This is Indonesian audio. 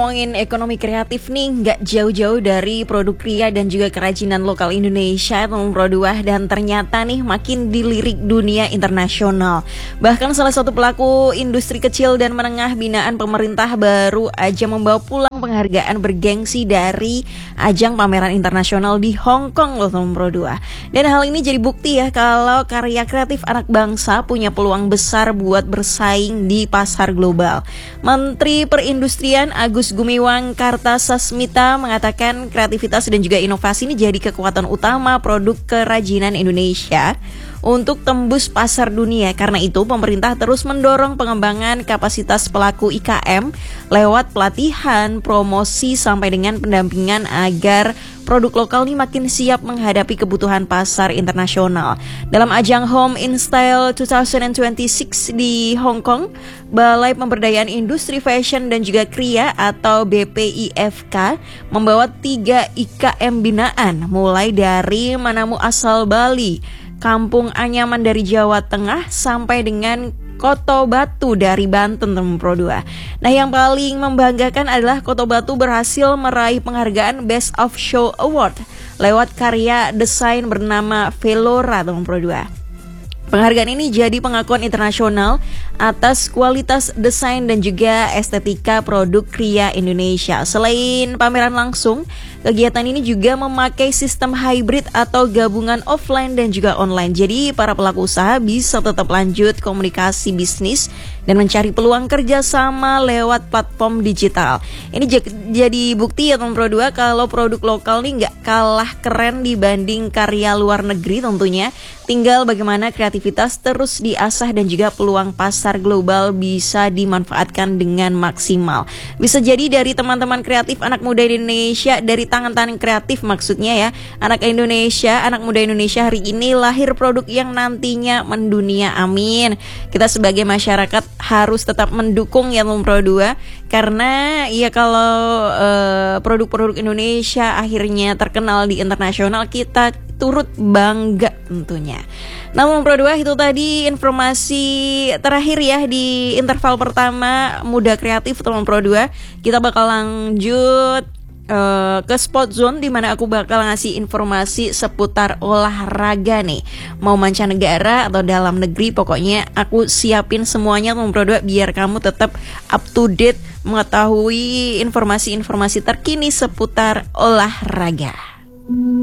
ngomongin ekonomi kreatif nih, nggak jauh-jauh dari produk kria dan juga kerajinan lokal Indonesia, teman Pro 2, dan ternyata nih makin dilirik dunia internasional. Bahkan salah satu pelaku industri kecil dan menengah binaan pemerintah baru aja membawa pulang penghargaan bergengsi dari ajang pameran internasional di Hong Kong loh, teman Pro 2. Dan hal ini jadi bukti ya kalau karya kreatif anak bangsa punya peluang besar buat bersaing di pasar global. Menteri Perindustrian Agus Gumiwang Kartasasmita mengatakan kreativitas dan juga inovasi ini jadi kekuatan utama produk kerajinan Indonesia untuk tembus pasar dunia. Karena itu pemerintah terus mendorong pengembangan kapasitas pelaku IKM lewat pelatihan, promosi sampai dengan pendampingan agar produk lokal ini makin siap menghadapi kebutuhan pasar internasional. Dalam ajang Home in Style 2026 di Hong Kong, Balai Pemberdayaan Industri Fashion dan juga Kria atau BPIFK membawa 3 IKM binaan mulai dari Manamu asal Bali, Kampung Anyaman dari Jawa Tengah sampai dengan Koto Batu dari Banten, teman Pro 2. Nah, yang paling membanggakan adalah Koto Batu berhasil meraih penghargaan Best of Show Award lewat karya desain bernama Velora, teman Pro 2. Penghargaan ini jadi pengakuan internasional atas kualitas desain dan juga estetika produk kria Indonesia. Selain pameran langsung, kegiatan ini juga memakai sistem hybrid atau gabungan offline dan juga online. Jadi para pelaku usaha bisa tetap lanjut komunikasi bisnis dan mencari peluang kerjasama lewat platform digital. Ini jadi bukti ya, teman Pro 2, kalau produk lokal nih nggak kalah keren dibanding karya luar negeri tentunya. Tinggal bagaimana kreativitas terus diasah dan juga peluang pasar global bisa dimanfaatkan dengan maksimal. Bisa jadi dari teman-teman kreatif anak muda Indonesia, dari tangan-tangan kreatif maksudnya ya, anak muda Indonesia hari ini lahir produk yang nantinya mendunia. Amin. Kita sebagai masyarakat harus tetap mendukung ya, teman Pro 2, karena ya kalau produk-produk Indonesia akhirnya terkenal di internasional, kita turut bangga tentunya. Namun Pro 2, itu tadi informasi terakhir ya di interval pertama Muda Kreatif, teman Pro 2. Kita bakal lanjut ke Spot Zone, di mana aku bakal ngasih informasi seputar olahraga nih. Mau mancanegara atau dalam negeri, pokoknya aku siapin semuanya, teman Pro 2, biar kamu tetap up to date mengetahui informasi-informasi terkini seputar olahraga.